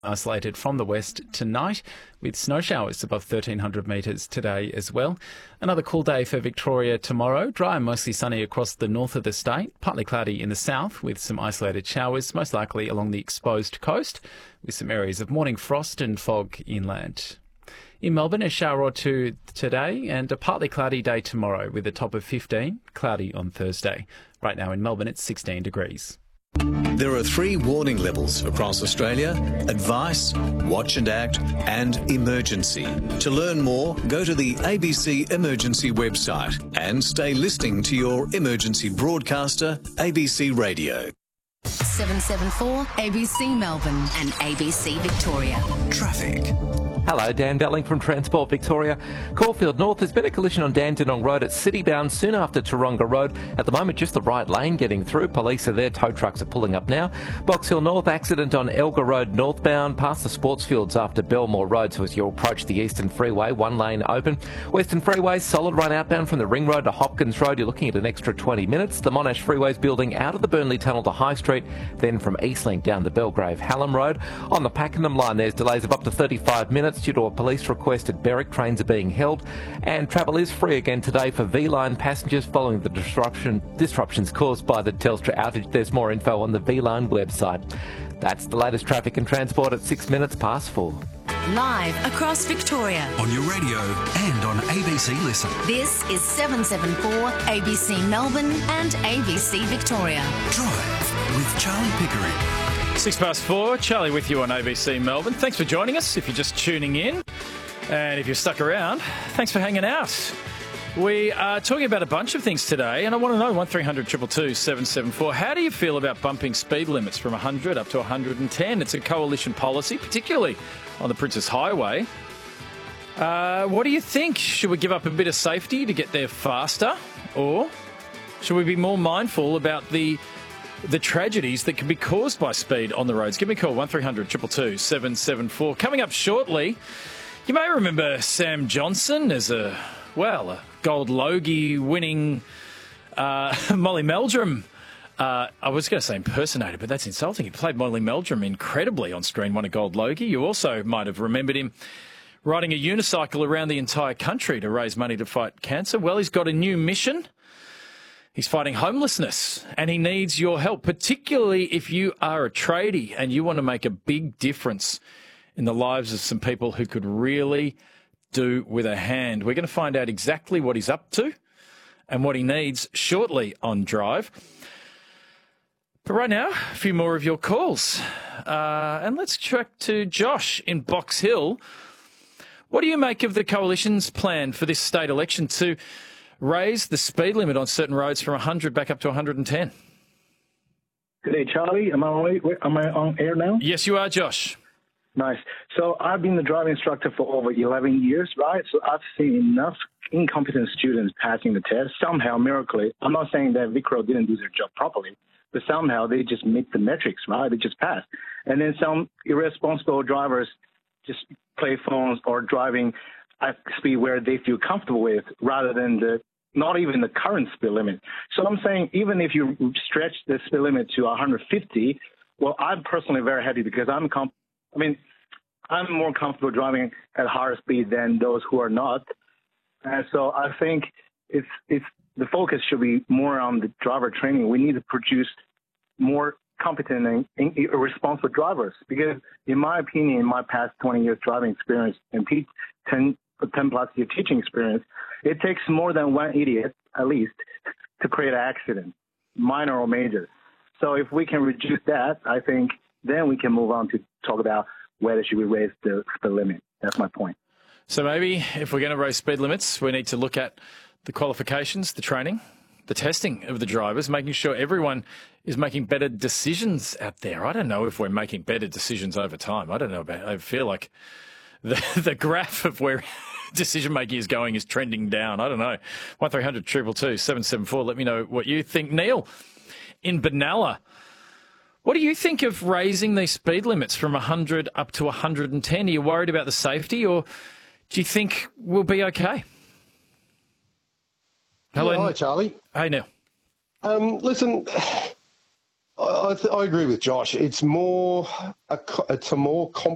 Isolated from the west tonight, with snow showers above 1,300 metres today as well. Another cool day for Victoria tomorrow. Dry and mostly sunny across the north of the state. Partly cloudy in the south with some isolated showers, most likely along the exposed coast, with some areas of morning frost and fog inland. In Melbourne, a shower or two today and a partly cloudy day tomorrow with a top of 15, cloudy on Thursday. Right now in Melbourne, it's 16 degrees. There are 3 warning levels across Australia: advice, watch and act, and emergency. To learn more, go to the ABC Emergency website and stay listening to your emergency broadcaster, ABC Radio. 774 ABC Melbourne and ABC Victoria. Traffic. Hello, Dan Belling from Transport Victoria. Caulfield North, there's been a collision on Dandenong Road at City Bound soon after Taronga Road. At the moment, just the right lane getting through. Police are there, tow trucks are pulling up now. Box Hill North, accident on Elgar Road northbound, past the sports fields after Belmore Road. So as you approach the Eastern Freeway, one lane open. Western Freeway, solid run outbound from the Ring Road to Hopkins Road. You're looking at an extra 20 minutes. The Monash Freeway's building out of the Burnley Tunnel to High Street, then from Eastlink down the Belgrave Hallam Road. On the Pakenham line, there's delays of up to 35 minutes due to a police request at Berwick. Trains are being held, and travel is free again today for V-Line passengers following the disruptions caused by the Telstra outage. There's more info on the V-Line website. That's the latest traffic and transport at 6 minutes past 4. Live across Victoria. On your radio and on ABC Listen. This is 774 ABC Melbourne and ABC Victoria. Drive with Charlie Pickering. 6 past 4, Charlie with you on ABC Melbourne. Thanks for joining us if you're just tuning in. And if you're stuck around, thanks for hanging out. We are talking about a bunch of things today, and I want to know, 1300 222 774, how do you feel about bumping speed limits from 100 up to 110? It's a coalition policy, particularly on the Princes Highway. What do you think? Should we give up a bit of safety to get there faster? Or should we be more mindful about the tragedies that can be caused by speed on the roads? Give me a call, 1300 222 774. Coming up shortly, you may remember Sam Johnson as a Gold Logie winning Molly Meldrum. I was going to say impersonator, but that's insulting. He played Molly Meldrum incredibly on screen, won a Gold Logie. You also might have remembered him riding a unicycle around the entire country to raise money to fight cancer. Well, he's got a new mission. He's fighting homelessness, and he needs your help, particularly if you are a tradie and you want to make a big difference in the lives of some people who could really do with a hand. We're going to find out exactly what he's up to and what he needs shortly on Drive. But right now, a few more of your calls. And let's check to Josh in Box Hill. What do you make of the Coalition's plan for this state election to raise the speed limit on certain roads from 100 back up to 110? Good day, Charlie. Am I on air now? Yes, you are, Josh. Nice. So I've been the driving instructor for over 11 years, right? So I've seen enough incompetent students passing the test. Somehow, miraculously, I'm not saying that VicRoad didn't do their job properly, but somehow they just meet the metrics, right? They just pass. And then some irresponsible drivers just play phones or driving at speed where they feel comfortable with rather than not even the current speed limit. So I'm saying even if you stretch the speed limit to 150, well, I'm personally very happy because I'm more comfortable driving at higher speed than those who are not. And so I think it's the focus should be more on the driver training. We need to produce more competent and responsible drivers because, in my opinion, in my past 20 years driving experience and 10 plus year teaching experience, it takes more than one idiot, at least, to create an accident, minor or major. So if we can reduce that, I think then we can move on to talk about whether should we raise the speed limit. That's my point. So maybe if we're going to raise speed limits, we need to look at the qualifications, the training, the testing of the drivers, making sure everyone is making better decisions out there. I don't know if we're making better decisions over time. I don't know about. I feel like the graph of where decision-making is going is trending down. I don't know. 1300 222 774. Let me know what you think. Neil in Benalla. What do you think of raising these speed limits from 100 up to 110? Are you worried about the safety, or do you think we'll be okay? Hello. Yeah, hi, Charlie. Hey, Neil. Listen, I agree with Josh. It's a more